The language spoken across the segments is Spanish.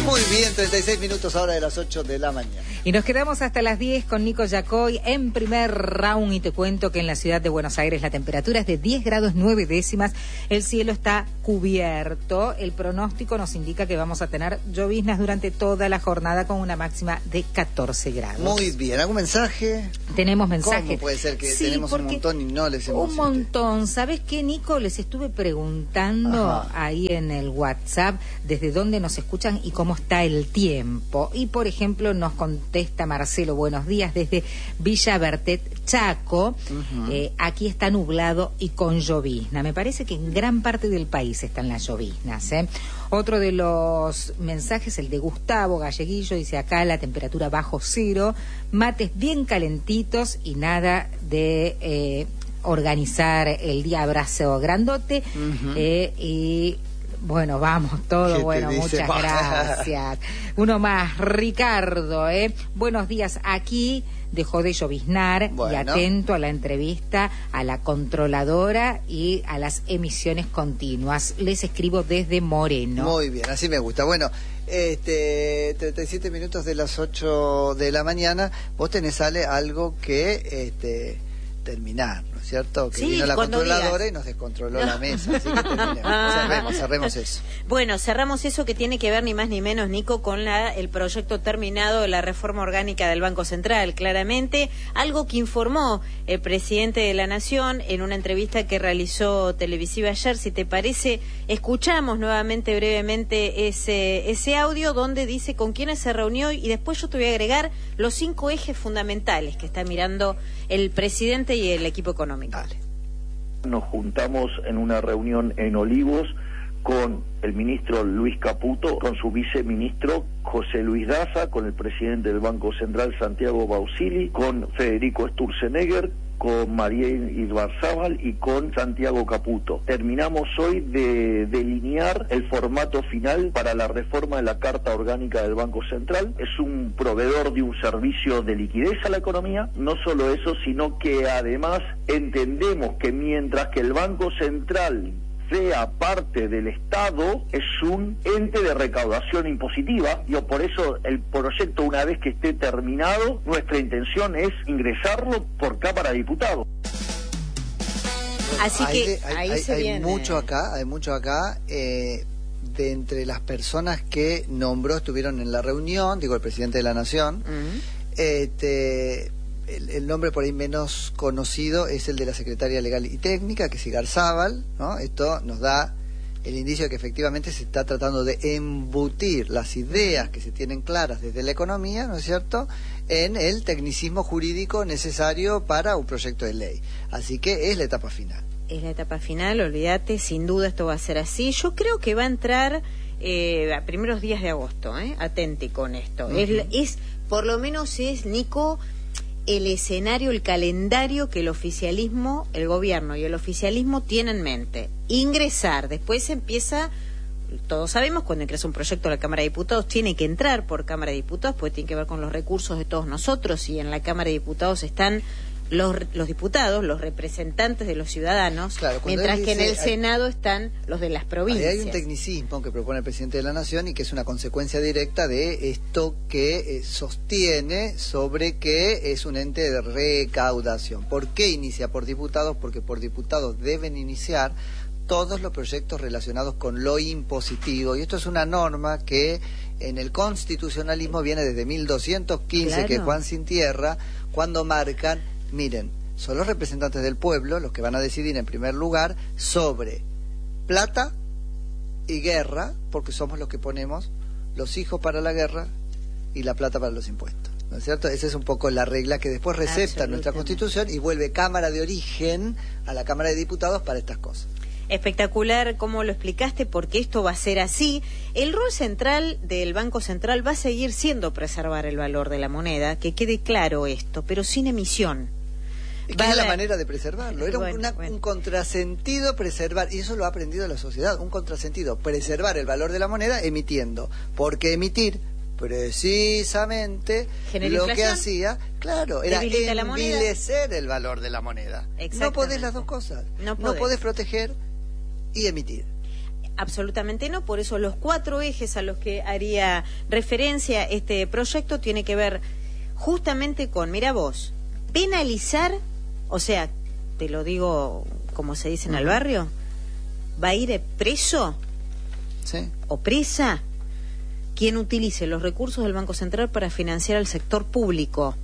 Muy bien, 36 minutos ahora de las 8 de la mañana. Y nos quedamos hasta las 10 con Nico Yacoy en primer round y te cuento que en la ciudad de Buenos Aires la temperatura es de 10 grados 9 décimas, el cielo está cubierto, el pronóstico nos indica que vamos a tener lloviznas durante toda la jornada con una máxima de 14 grados. Muy bien, ¿algún mensaje? Tenemos mensajes. ¿Cómo puede ser que sí, tenemos un montón y no les hemos... Un montón. ¿Sabes qué, Nico? Les estuve preguntando ahí en el WhatsApp desde dónde nos escuchan y cómo está el tiempo. Y, por ejemplo, nos contesta Marcelo, buenos días, desde Villa Bertet, Chaco. Aquí está nublado y con llovizna. Me parece que en gran parte del país están las lloviznas, ¿eh? Otro de los mensajes, el de Gustavo Galleguillo, dice acá la temperatura bajo cero, mates bien calentitos y nada de organizar el día abrazo grandote. Y bueno, vamos, todo bueno, muchas gracias. Uno más, Ricardo, buenos días, aquí dejó de lloviznar, y atento a la entrevista a la controladora y a las emisiones continuas. Les escribo desde Moreno. Muy bien, así me gusta. Bueno, 37 minutos de las 8 de la mañana, vos tenés, Ale, algo que terminar, ¿no es cierto? Que vino la controladora y nos descontroló la mesa, así que cerremos eso. Bueno, cerramos eso que tiene que ver ni más ni menos, Nico, con el proyecto terminado de la reforma orgánica del Banco Central, claramente, algo que informó el presidente de la Nación en una entrevista que realizó televisiva ayer. Si te parece, escuchamos nuevamente brevemente ese audio donde dice con quiénes se reunió y después yo te voy a agregar los 5 ejes fundamentales que está mirando el presidente y el equipo económico. Dale. Nos juntamos en una reunión en Olivos con el ministro Luis Caputo, con su viceministro José Luis Daza, con el presidente del Banco Central Santiago Bausili, con Federico Sturzenegger, con María Ibarzábal y con Santiago Caputo. Terminamos hoy de delinear el formato final para la reforma de la Carta Orgánica del Banco Central. Es un proveedor de un servicio de liquidez a la economía. No solo eso, sino que además entendemos que mientras que el Banco Central sea parte del Estado, es un ente de recaudación impositiva. Por eso el proyecto, una vez que esté terminado, nuestra intención es ingresarlo por Cámara de Diputados. Así que ahí se viene. Hay mucho acá. De entre las personas que nombró, estuvieron en la reunión, digo, el presidente de la Nación, el nombre por ahí menos conocido es el de la secretaria legal y técnica, que es Igarzábal, ¿no? Esto nos da el indicio de que efectivamente se está tratando de embutir las ideas que se tienen claras desde la economía, ¿no es cierto?, en el tecnicismo jurídico necesario para un proyecto de ley. Así que es la etapa final. Es la etapa final, olvídate, sin duda esto va a ser así. Yo creo que va a entrar a primeros días de agosto, atente con esto. Es por lo menos es, Nico, el escenario, el calendario que el oficialismo, el gobierno y el oficialismo tienen en mente. Ingresar, después empieza, todos sabemos, cuando ingresa un proyecto a la Cámara de Diputados, tiene que entrar por Cámara de Diputados, pues tiene que ver con los recursos de todos nosotros, y en la Cámara de Diputados están los diputados, los representantes de los ciudadanos, mientras que en el Senado están los de las provincias. Hay un tecnicismo que propone el presidente de la Nación y que es una consecuencia directa de esto que sostiene sobre que es un ente de recaudación. ¿Por qué inicia por diputados? Porque por diputados deben iniciar todos los proyectos relacionados con lo impositivo, y esto es una norma que en el constitucionalismo viene desde 1215, que Juan Sin Tierra, cuando marcan, miren, son los representantes del pueblo los que van a decidir en primer lugar sobre plata y guerra, porque somos los que ponemos los hijos para la guerra y la plata para los impuestos, ¿no es cierto? Esa es un poco la regla que después recepta nuestra Constitución y vuelve Cámara de origen a la Cámara de Diputados para estas cosas. Espectacular cómo lo explicaste, porque esto va a ser así. El rol central del Banco Central va a seguir siendo preservar el valor de la moneda, que quede claro esto, pero sin emisión. Es que es la manera de preservarlo. Era un contrasentido preservar, y eso lo ha aprendido la sociedad, un contrasentido, preservar el valor de la moneda emitiendo, porque emitir precisamente lo que hacía, era envilecer el valor de la moneda. No podés las dos cosas, no podés proteger y emitir. Absolutamente no, por eso los 4 ejes a los que haría referencia este proyecto tiene que ver justamente con, mira vos, penalizar, o sea, te lo digo como se dice en el barrio, va a ir preso o presa quien utilice los recursos del Banco Central para financiar al sector público.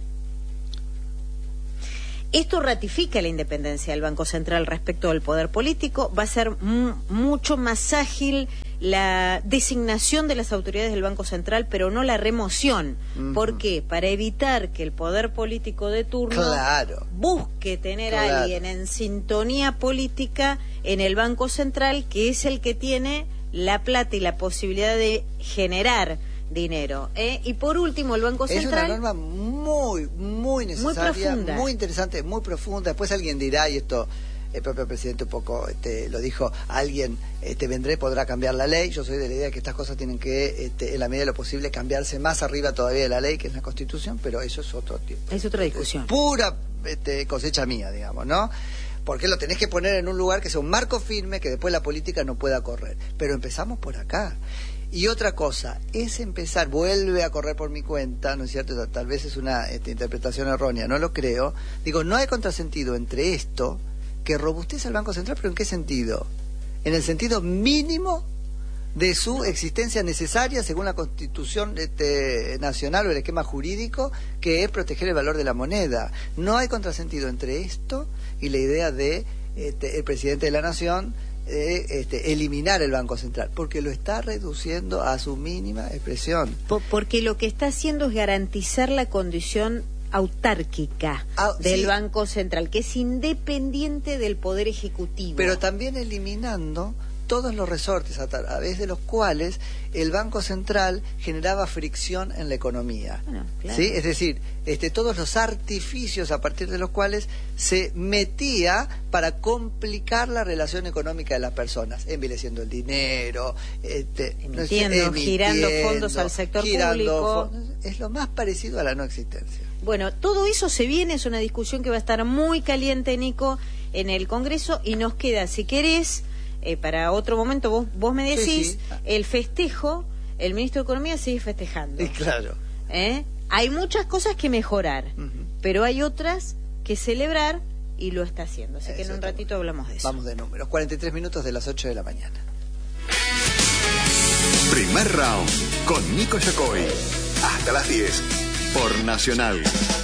Esto ratifica la independencia del Banco Central respecto del poder político. Va a ser mucho más ágil la designación de las autoridades del Banco Central, pero no la remoción. ¿Por qué? Para evitar que el poder político de turno busque tener a alguien en sintonía política en el Banco Central, que es el que tiene la plata y la posibilidad de generar dinero. Y por último, el Banco Central... Es una norma muy necesaria, muy interesante, muy profunda. Después alguien dirá, y esto el propio presidente un poco lo dijo, alguien vendrá y podrá cambiar la ley. Yo soy de la idea que estas cosas tienen que, en la medida de lo posible, cambiarse más arriba todavía de la ley, que es la Constitución, pero eso es otro tiempo. Es otra discusión. Pura cosecha mía, digamos, ¿no? Porque lo tenés que poner en un lugar que sea un marco firme, que después la política no pueda correr. Pero empezamos por acá. Y otra cosa, es empezar, vuelve a correr por mi cuenta, ¿no es cierto? Tal vez es una interpretación errónea, no lo creo. Digo, no hay contrasentido entre esto, que robustece al Banco Central, pero ¿en qué sentido? En el sentido mínimo de su existencia necesaria según la Constitución nacional o el esquema jurídico, que es proteger el valor de la moneda. No hay contrasentido entre esto y la idea de el presidente de la Nación eliminar el Banco Central, porque lo está reduciendo a su mínima expresión. Porque lo que está haciendo es garantizar la condición autárquica del Banco Central, que es independiente del Poder Ejecutivo. Pero también eliminando todos los resortes a través de los cuales el Banco Central generaba fricción en la economía. Bueno, claro. ¿Sí? Es decir, todos los artificios a partir de los cuales se metía para complicar la relación económica de las personas, envileciendo el dinero, emitiendo, girando fondos al sector público. Es lo más parecido a la no existencia. Bueno, todo eso se viene, es una discusión que va a estar muy caliente, Nico, en el Congreso, y nos queda, si querés, para otro momento, vos me decís, el festejo, el ministro de Economía sigue festejando. Claro. Hay muchas cosas que mejorar, pero hay otras que celebrar, y lo está haciendo. Así que en un ratito hablamos de eso. Vamos de números. 43 minutos de las 8 de la mañana. Primer round con Nico Yacoy. Hasta las 10 por Nacional.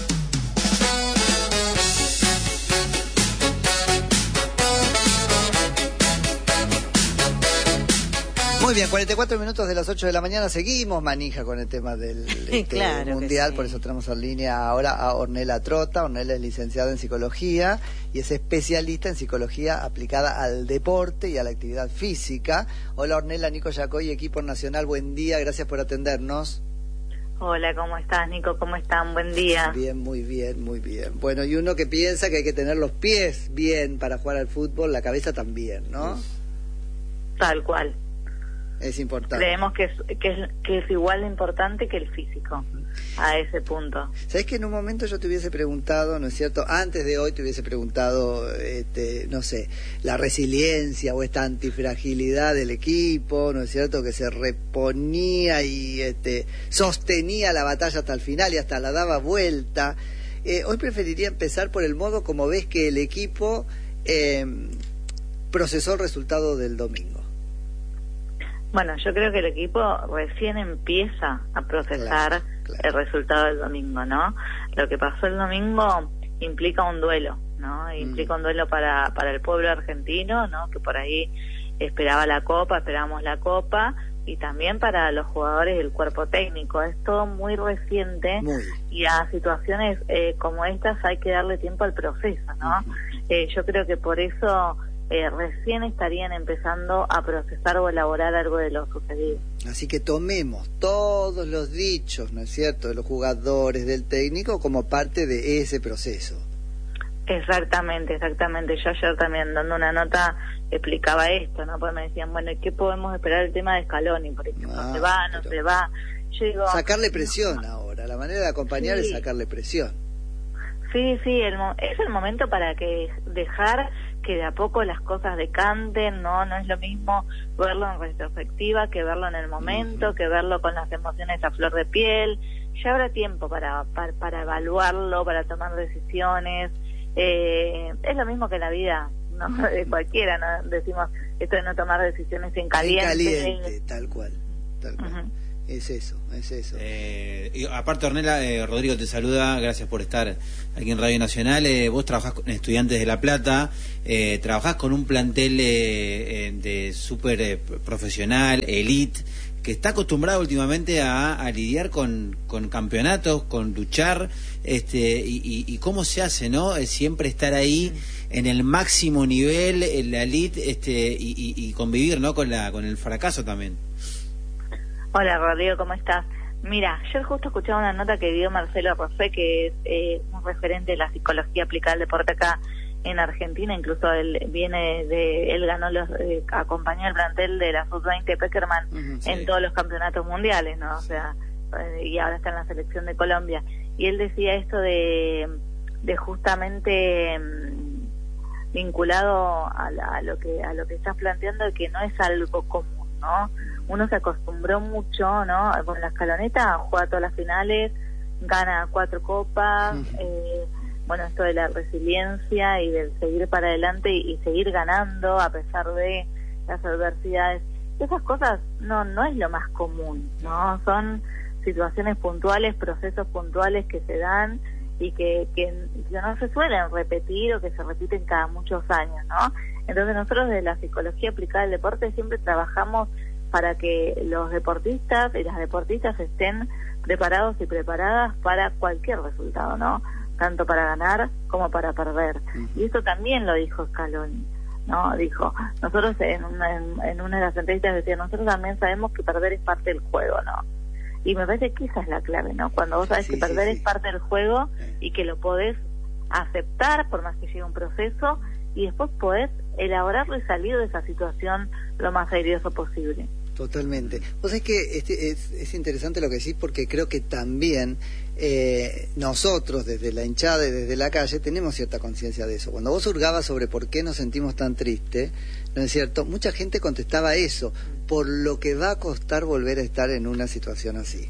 Muy bien, 44 minutos de las 8 de la mañana. Seguimos manija con el tema del Mundial, por eso tenemos en línea ahora a Ornella Trota. Ornella es licenciada en Psicología y es especialista en Psicología aplicada al deporte y a la actividad física. Hola Ornella, Nico Yacoy, equipo nacional, buen día, gracias por atendernos. Hola, ¿cómo estás, Nico? ¿Cómo están? Buen día. Bien, muy bien, muy bien. Bueno, y uno que piensa que hay que tener los pies bien para jugar al fútbol, la cabeza también, ¿no? Tal cual. Es importante. Creemos que es igual de importante que el físico, a ese punto. ¿Sabés que en un momento yo te hubiese preguntado, ¿no es cierto? Antes de hoy te hubiese preguntado, no sé, la resiliencia o esta antifragilidad del equipo, ¿no es cierto? Que se reponía y sostenía la batalla hasta el final y hasta la daba vuelta. Hoy preferiría empezar por el modo como ves que el equipo procesó el resultado del domingo. Bueno, yo creo que el equipo recién empieza a procesar el resultado del domingo, ¿no? Lo que pasó el domingo implica un duelo, ¿no? Implica un duelo para el pueblo argentino, ¿no? Que por ahí esperábamos la Copa, y también para los jugadores del cuerpo técnico. Es todo muy reciente y a situaciones como estas hay que darle tiempo al proceso, ¿no? Yo creo que por eso... recién estarían empezando a procesar o elaborar algo de lo sucedido. Así que tomemos todos los dichos, ¿no es cierto?, de los jugadores, del técnico, como parte de ese proceso. Exactamente. Yo ayer también dando una nota explicaba esto, ¿no? Porque me decían, bueno, ¿qué podemos esperar del tema de Scaloni? Por ejemplo, ¿se va, no se va? Yo digo... Sacarle presión ahora, la manera de acompañar es sacarle presión. Sí, es el momento para que dejar que de a poco las cosas decanten, no es lo mismo verlo en retrospectiva que verlo en el momento, que verlo con las emociones a flor de piel. Ya habrá tiempo para evaluarlo, para tomar decisiones. Es lo mismo que la vida, ¿no? De cualquiera, ¿no? Decimos esto de no tomar decisiones en caliente. Tal cual. Uh-huh. Es eso. Y aparte, Ornella, Rodrigo te saluda, gracias por estar aquí en Radio Nacional. Vos trabajás con Estudiantes de La Plata, trabajás con un plantel de súper profesional, elite, que está acostumbrado últimamente a lidiar con campeonatos, con luchar, y cómo se hace, ¿no? Siempre estar ahí en el máximo nivel, en la elite, y convivir, ¿no? Con el fracaso también. Hola Rodrigo, ¿cómo estás? Mira, yo justo escuchaba una nota que dio Marcelo Rosé, que es un referente de la psicología aplicada al deporte acá en Argentina. Incluso él ganó acompañó el plantel de la Sub-20 Peckerman en todos los campeonatos mundiales, ¿no? O sea, y ahora está en la selección de Colombia. Y él decía esto de justamente vinculado a lo que estás planteando, que no es algo común, ¿no? Uno se acostumbró mucho, ¿no? Con la escaloneta juega todas las finales, gana 4 copas, esto de la resiliencia y del seguir para adelante y seguir ganando a pesar de las adversidades. Esas cosas no es lo más común, ¿no? Son situaciones puntuales, procesos puntuales que se dan y que no se suelen repetir o que se repiten cada muchos años, ¿no? Entonces nosotros de la psicología aplicada al deporte siempre trabajamos para que los deportistas y las deportistas estén preparados y preparadas para cualquier resultado, ¿no? Tanto para ganar como para perder. Y eso también lo dijo Scaloni, ¿no? Dijo, nosotros en una de las entrevistas decía, nosotros también sabemos que perder es parte del juego, ¿no? Y me parece que esa es la clave, ¿no? Cuando vos sabés que perder es parte del juego y que lo podés aceptar por más que llegue un proceso y después podés elaborarlo y salir de esa situación lo más airoso posible. Totalmente. Vos sabés que es interesante lo que decís, porque creo que también nosotros desde la hinchada y desde la calle tenemos cierta conciencia de eso. Cuando vos hurgabas sobre por qué nos sentimos tan tristes, ¿no es cierto? Mucha gente contestaba eso, por lo que va a costar volver a estar en una situación así.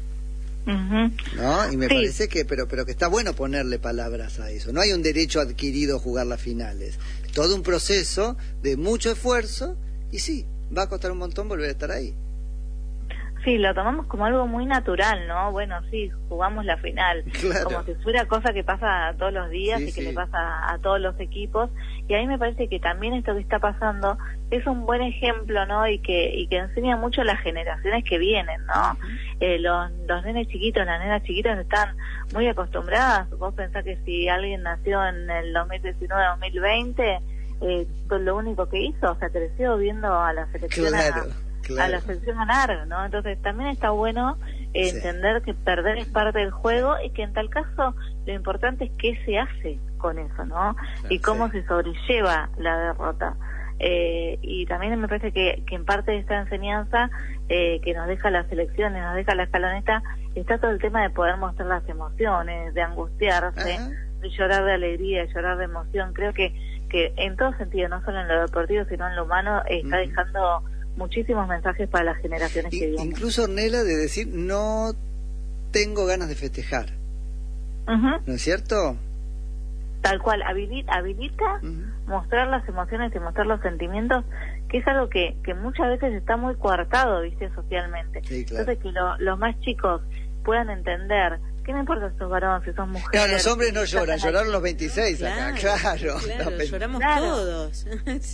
¿No? Y me parece que pero que está bueno ponerle palabras a eso. No hay un derecho adquirido a jugar las finales. Todo un proceso de mucho esfuerzo y sí, va a costar un montón volver a estar ahí. Sí, lo tomamos como algo muy natural, ¿no? Bueno, sí, jugamos la final, claro, como si fuera cosa que pasa todos los días y que le pasa a todos los equipos. Y a mí me parece que también esto que está pasando es un buen ejemplo, ¿no? Y que enseña mucho a las generaciones que vienen, ¿no? Los nenes chiquitos, las nenas chiquitas están muy acostumbradas. Vos pensás que si alguien nació en el 2019-2020, lo único que hizo, o sea, creció viendo a la selección a la selección ganar, ¿no? Entonces también está bueno entender que perder es parte del juego y que en tal caso lo importante es qué se hace con eso, ¿no? Y cómo se sobrelleva la derrota. Y también me parece que en parte de esta enseñanza que nos deja la selección y nos deja la escaloneta está todo el tema de poder mostrar las emociones, de angustiarse, de llorar de alegría, de llorar de emoción. Creo que en todo sentido, no solo en lo deportivo sino en lo humano, está dejando muchísimos mensajes para las generaciones que vienen. Incluso, Ornella, de decir, no tengo ganas de festejar. ¿No es cierto? Tal cual, habilita mostrar las emociones y mostrar los sentimientos, que es algo que muchas veces está muy coartado, ¿viste? Socialmente. Sí, claro. Entonces, que los más chicos puedan entender, ¿qué me importa si sos varón, si sos mujer? No, los hombres no lloran, lloraron los 26 acá, claro. Lloramos todos.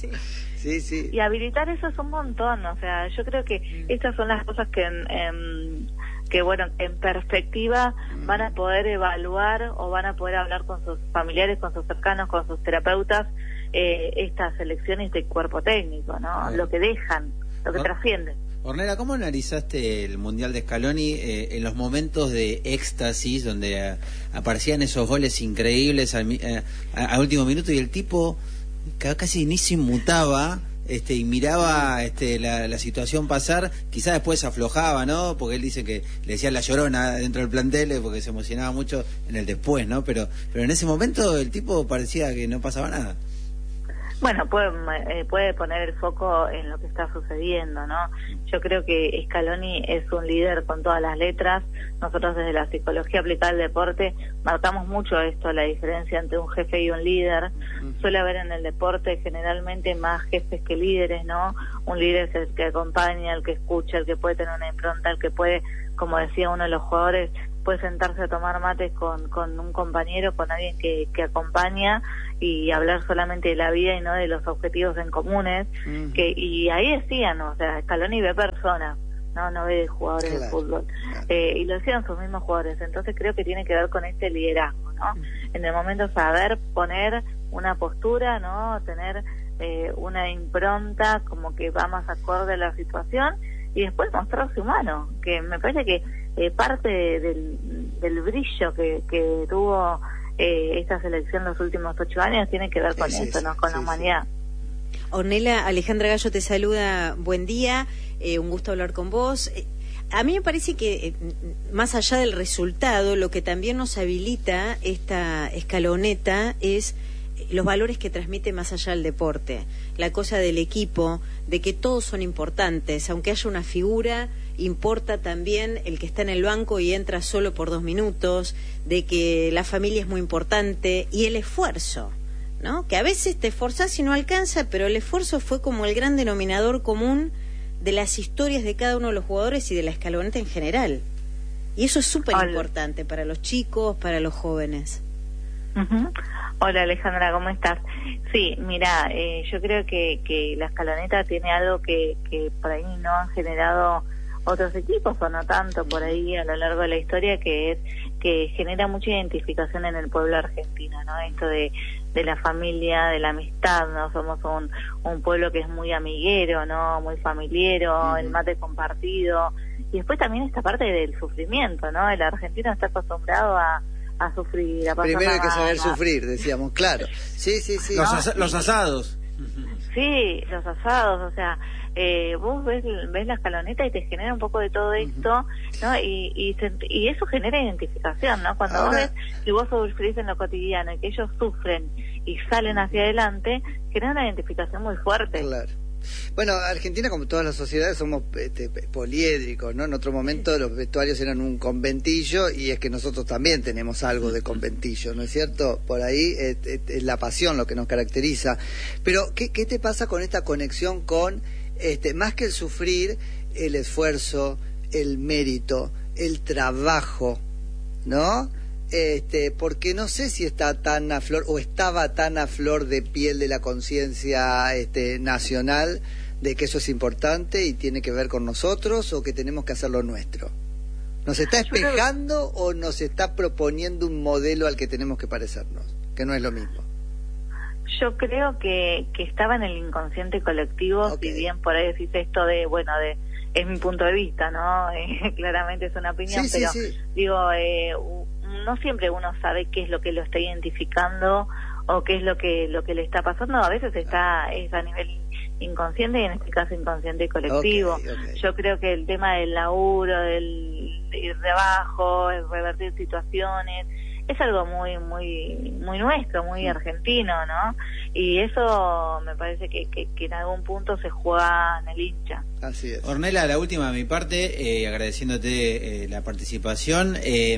Sí. Y habilitar eso es un montón, o sea, yo creo que estas son las cosas que bueno, en perspectiva van a poder evaluar o van a poder hablar con sus familiares, con sus cercanos, con sus terapeutas, estas elecciones de cuerpo técnico, ¿no? Lo que dejan, lo que trascienden. Ornella, ¿cómo analizaste el Mundial de Scaloni en los momentos de éxtasis donde aparecían esos goles increíbles al último minuto y el tipo casi ni se inmutaba y miraba la situación pasar? Quizás después aflojaba, ¿no? Porque él dice que le decía la llorona dentro del plantel porque se emocionaba mucho en el después, ¿no? Pero en ese momento el tipo parecía que no pasaba nada. Bueno, puede poner el foco en lo que está sucediendo, ¿no? Yo creo que Scaloni es un líder con todas las letras. Nosotros desde la psicología aplicada al deporte marcamos mucho esto, la diferencia entre un jefe y un líder. Suele haber en el deporte generalmente más jefes que líderes, ¿no? Un líder es el que acompaña, el que escucha, el que puede tener una impronta, el que puede, como decía uno de los jugadores, puede sentarse a tomar mates con un compañero, con alguien que acompaña y hablar solamente de la vida y no de los objetivos en comunes. Y ahí decían, o sea, Scaloni ve personas, no ve jugadores de fútbol. Y lo decían sus mismos jugadores. Entonces creo que tiene que ver con este liderazgo, ¿no? En el momento saber poner una postura, ¿no? Tener una impronta como que va más acorde a la situación y después mostrarse humano, que me parece que parte del brillo que tuvo esta selección los últimos 8 años tiene que ver con eso, ¿no? Con la humanidad. Ornella, Alejandra Gallo te saluda, buen día, un gusto hablar con vos. A mí me parece que más allá del resultado, lo que también nos habilita esta escaloneta es los valores que transmite más allá del deporte, la cosa del equipo, de que todos son importantes, aunque haya una figura, importa también el que está en el banco y entra solo por 2 minutos, de que la familia es muy importante y el esfuerzo, ¿no? Que a veces te esforzás y no alcanza, pero el esfuerzo fue como el gran denominador común de las historias de cada uno de los jugadores y de la escaloneta en general. Y eso es súper importante para los chicos, para los jóvenes. Hola Alejandra, ¿cómo estás? Sí, mira, yo creo que la escaloneta tiene algo que por ahí no han generado otros equipos o no tanto por ahí a lo largo de la historia, que es que genera mucha identificación en el pueblo argentino, ¿no? Esto de la familia, de la amistad, ¿no? Somos un pueblo que es muy amiguero, ¿no? Muy familiero, el mate compartido, y después también esta parte del sufrimiento, ¿no? El argentino está acostumbrado a sufrir, a pasar. Primero hay que saber sufrir, decíamos, claro. Sí. Los asados. Sí, los asados, o sea, vos ves la escaloneta y te genera un poco de todo esto, ¿no? Y eso genera identificación, ¿no? Cuando vos ves que vos sufrís en lo cotidiano y que ellos sufren y salen hacia adelante, genera una identificación muy fuerte. Claro. Bueno, Argentina, como todas las sociedades, somos poliédricos, ¿no? En otro momento los vestuarios eran un conventillo y es que nosotros también tenemos algo de conventillo, ¿no es cierto? Por ahí es la pasión lo que nos caracteriza. Pero, ¿qué te pasa con esta conexión con, más que el sufrir, el esfuerzo, el mérito, el trabajo, ¿no? Porque no sé si está tan a flor o estaba tan a flor de piel de la conciencia nacional de que eso es importante y tiene que ver con nosotros o que tenemos que hacer lo nuestro. ¿Nos está espejando o nos está proponiendo un modelo al que tenemos que parecernos? Que no es lo mismo. Yo creo que estaba en el inconsciente colectivo, si bien por ahí decís esto es mi punto de vista, ¿no? Claramente es una opinión, pero digo, no siempre uno sabe qué es lo que lo está identificando o qué es lo que le está pasando. A veces es a nivel inconsciente y en este caso inconsciente y colectivo. Yo creo que el tema del laburo, del ir de abajo, el revertir situaciones, es algo muy nuestro, muy argentino, ¿no? Y eso me parece que en algún punto se juega en el hincha. Así es. Ornella, la última de mi parte, agradeciéndote la participación.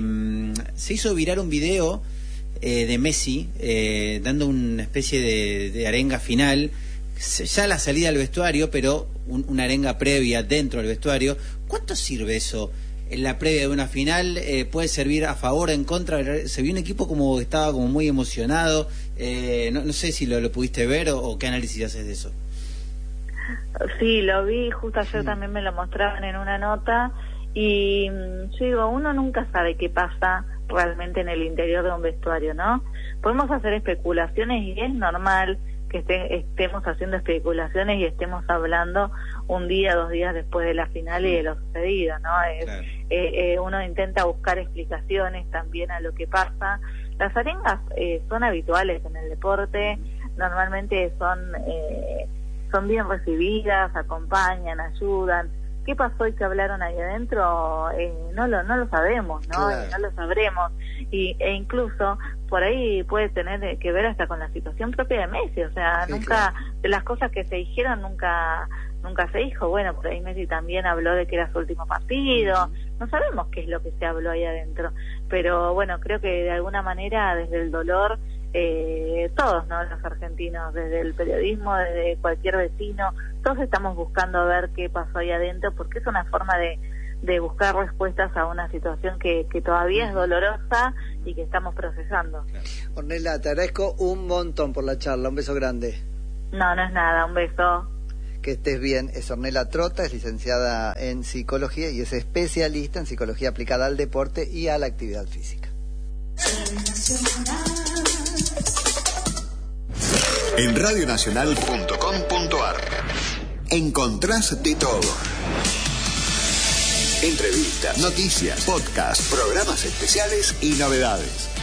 Se hizo viral un video de Messi dando una especie de arenga final, ya la salida al vestuario, pero una arenga previa dentro del vestuario. ¿Cuánto sirve eso? En la previa de una final, puede servir a favor o en contra. Se vio un equipo como estaba como muy emocionado. No sé si lo pudiste ver o qué análisis haces de eso. Sí, lo vi, justo ayer también me lo mostraban en una nota y yo digo, uno nunca sabe qué pasa realmente en el interior de un vestuario, ¿no? Podemos hacer especulaciones y es normal que estemos haciendo especulaciones y estemos hablando un día, 2 días después de la final y de lo sucedido, ¿no? Uno intenta buscar explicaciones también a lo que pasa. Las arengas son habituales en el deporte, normalmente son bien recibidas, acompañan, ayudan, qué pasó y qué hablaron ahí adentro, no lo sabemos, ¿no? Claro. No lo sabremos. E incluso por ahí puede tener que ver hasta con la situación propia de Messi, o sea, Sí, nunca, claro. de las cosas que se dijeron nunca se dijo. Bueno, por ahí Messi también habló de que era su último partido. No sabemos qué es lo que se habló ahí adentro, pero bueno, creo que de alguna manera desde el dolor, todos, ¿no? Los argentinos, desde el periodismo, desde cualquier vecino, todos estamos buscando ver qué pasó ahí adentro, porque es una forma de buscar respuestas a una situación que todavía es dolorosa y que estamos procesando. Ornella, te agradezco un montón por la charla, un beso grande. No es nada, un beso. Que estés bien. Es Ornella Trota, es licenciada en psicología y es especialista en psicología aplicada al deporte y a la actividad física. En radionacional.com.ar encontrás de todo. Entrevistas, noticias, podcasts, programas especiales y novedades.